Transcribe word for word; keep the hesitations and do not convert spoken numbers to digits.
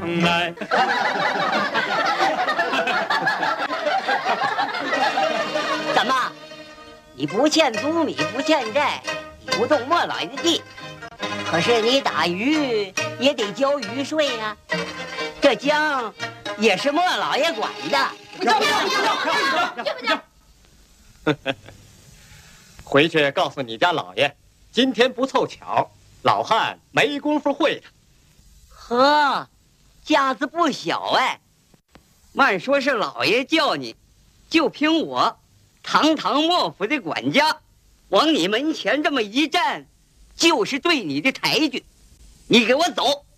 来。 怎么？你不欠租米，不欠债，你不动莫老爷的地，可是你打鱼也得交鱼税呀、啊。这江也是莫老爷管的。 不交，不交，不交，不交，不交。 回去告诉你家老爷，今天不凑巧，老汉没工夫会他。 呵，架子不小哎。慢说是老爷叫你，就凭我堂堂莫府的管家，往你门前这么一站，就是对你的抬举。你给我走！